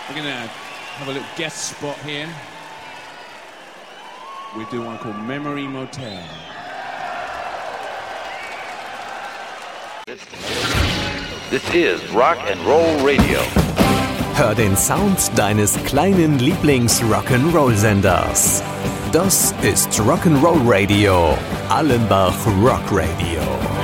We're going to have a little guest spot here. We do one called Memory Motel. This is Rock and Roll Radio. Hör den Sound deines kleinen Lieblings-Rock'n'Roll-Senders. Das ist Rock'n'Roll Radio, Allenbach Rock Radio.